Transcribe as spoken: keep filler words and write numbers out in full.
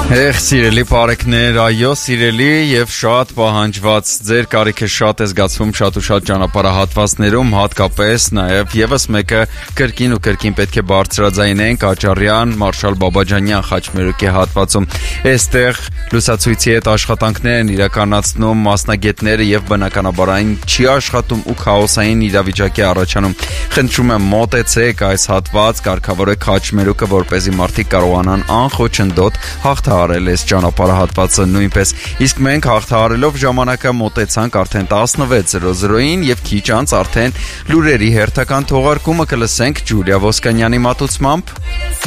Эх, սիրելի բարեկներ, այո, սիրելի եւ շատ պահանջված, ձեր կարիքը շատ է զգացվում շատ ու շատ ճանապարհահատվածներում, հատկապես նաեւ եւս մեկը կրկին ու կրկին պետք է բարձրաձայնենք Աճարյան, Մարշալ Բաբաջանյան խաչմերուկի հատվածում։ Այստեղ լուսացույցի հետ աշխատանքներ են իրականացնում մասնագետները եւ բնականաբար այն չի աշխատում ու քաոսային իրավիճակի առաջանում։ Խնդրում եմ մոտեցեք այս հատված, կարգավորեք խաչմերուկը, որպեսզի մարդիկ կարողանան անխոչնդոտ հաղթահարել այս ճանապարհահատվածը նույնպես։ Իսկ մենք հաղթահարելով ժամանակը մոտեցանք արդեն տասնվեց զրո զրոին եւ քիչ անց արդեն լուրերի հերթական թողարկումը կլսենք Ջուլիա Ոսկանյանի մատուցմամբ։